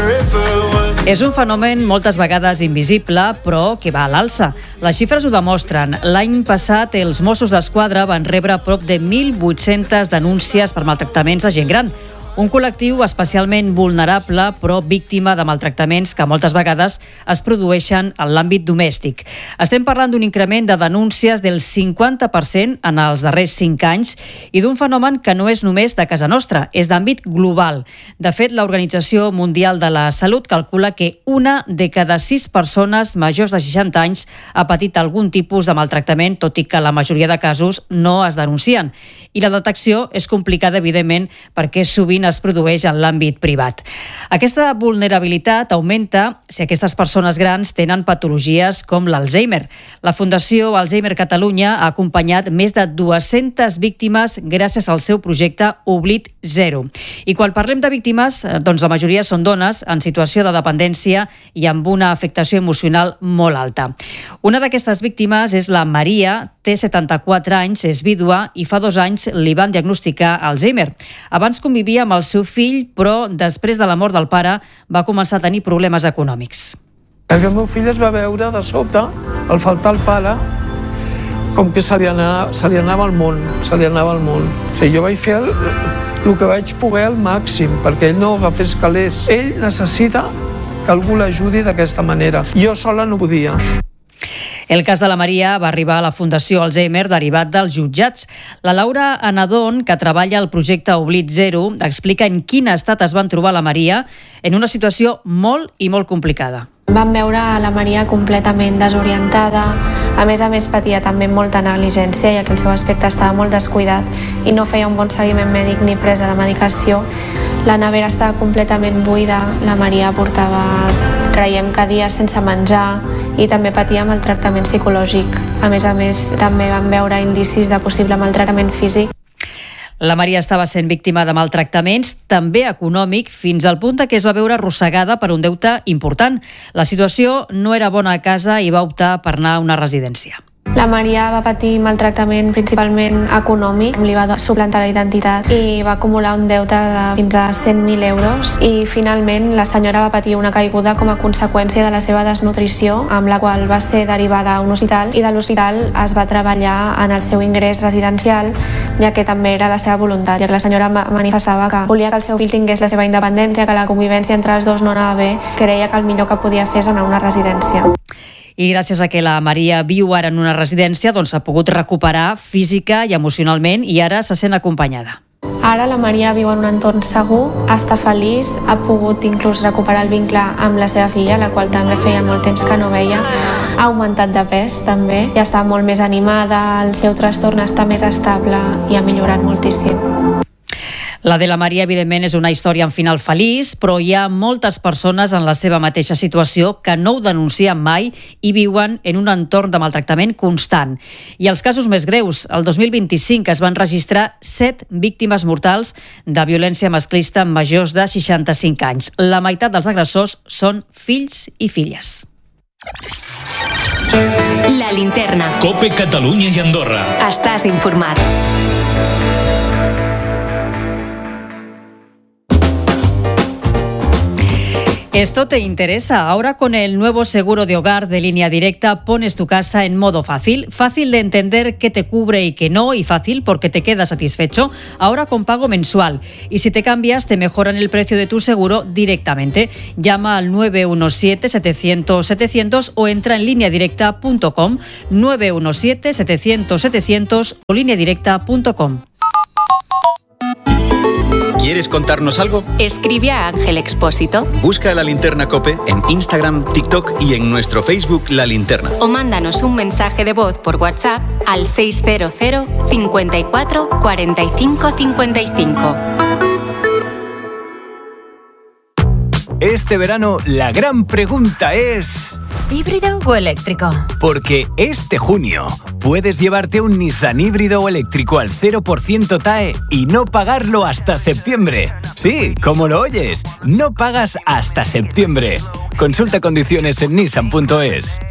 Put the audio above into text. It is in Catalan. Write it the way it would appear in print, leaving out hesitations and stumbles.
És un fenomen moltes vegades invisible, però que va a l'alça. Les xifres ho demostren. L'any passat, els Mossos d'Esquadra van rebre prop de 1.800 denúncies per maltractaments a gent gran. Un col·lectiu especialment vulnerable, però víctima de maltractaments que moltes vegades es produeixen en l'àmbit domèstic. Estem parlant d'un increment de denúncies del 50% en els darrers 5 anys i d'un fenomen que no és només de casa nostra, és d'àmbit global. De fet, l'Organització Mundial de la Salut calcula que 1 de cada 6 persones majors de 60 anys ha patit algun tipus de maltractament, tot i que la majoria de casos no es denuncien. I la detecció és complicada, evidentment, perquè sovint es produeix en l'àmbit privat. Aquesta vulnerabilitat augmenta si aquestes persones grans tenen patologies com l'Alzheimer. La Fundació Alzheimer Catalunya ha acompanyat més de 200 víctimes gràcies al seu projecte Oblit Zero. I quan parlem de víctimes, doncs la majoria són dones en situació de dependència i amb una afectació emocional molt alta. Una d'aquestes víctimes és la Maria, té 74 anys, és vídua i fa 2 anys li van diagnosticar Alzheimer. Abans convivia amb el seu fill, però després de la mort del pare va començar a tenir problemes econòmics. El meu fill es va veure de sobte, al faltar el pare, com que se li anava el món. O sigui, jo vaig fer el que vaig poder al màxim, perquè ell no agafés calés. Ell necessita que algú l'ajudi d'aquesta manera. Jo sola no podia. El cas de la Maria va arribar a la Fundació Alzheimer derivat dels jutjats. La Laura Anadón, que treballa al projecte Oblit Zero, explica en quin estat es van trobar la Maria en una situació molt i molt complicada. Vam veure la Maria completament desorientada, a més patia també molta negligència, ja que el seu aspecte estava molt descuidat i no feia un bon seguiment mèdic ni presa de medicació. La nevera estava completament buida, la Maria portava, creiem que dies sense menjar i també patia maltractament psicològic. A més, també vam veure indicis de possible maltractament físic. La Maria estava sent víctima de maltractaments, també econòmic, fins al punt que es va veure arrossegada per un deute important. La situació no era bona a casa i va optar per anar a una residència. La Maria va patir maltractament principalment econòmic, li va suplantar la identitat i va acumular un deute de fins a 100.000 euros i finalment la senyora va patir una caiguda com a conseqüència de la seva desnutrició, amb la qual va ser derivada a un hospital i de l'hospital es va treballar en el seu ingrés residencial, ja que també era la seva voluntat, ja que la senyora manifestava que volia que el seu fill tingués la seva independència, que la convivència entre els dos no anava bé, creia que el millor que podia fer és anar a una residència. I gràcies a que la Maria viu ara en una residència, doncs s'ha pogut recuperar física i emocionalment i ara se sent acompanyada. Ara la Maria viu en un entorn segur, està feliç, ha pogut inclús recuperar el vincle amb la seva filla, la qual també feia molt temps que no veia. Ha augmentat de pes també, ja està molt més animada, el seu trastorn està més estable i ha millorat moltíssim. La de la Maria, evidentment, és una història amb final feliç, però hi ha moltes persones en la seva mateixa situació que no ho denuncien mai i viuen en un entorn de maltractament constant. I els casos més greus, el 2025 es van registrar 7 víctimes mortals de violència masclista amb majors de 65 anys. La meitat dels agressors són fills i filles. La Linterna. COPE Catalunya i Andorra. Estàs informat. Esto te interesa. Ahora con el nuevo seguro de hogar de Línea Directa pones tu casa en modo fácil. Fácil de entender qué te cubre y qué no, y fácil porque te quedas satisfecho. Ahora con pago mensual. Y si te cambias, te mejoran el precio de tu seguro directamente. Llama al 917-700-700 o entra en lineadirecta.com. 917-700-700 o lineadirecta.com. ¿Quieres contarnos algo? Escribe a Ángel Expósito. Busca La Linterna COPE en Instagram, TikTok y en nuestro Facebook La Linterna. O mándanos un mensaje de voz por WhatsApp al 600 54 45 55. Este verano la gran pregunta es... ¿híbrido o eléctrico? Porque este junio puedes llevarte un Nissan híbrido o eléctrico al 0% TAE y no pagarlo hasta septiembre. Sí, como lo oyes, no pagas hasta septiembre. Consulta condiciones en nissan.es.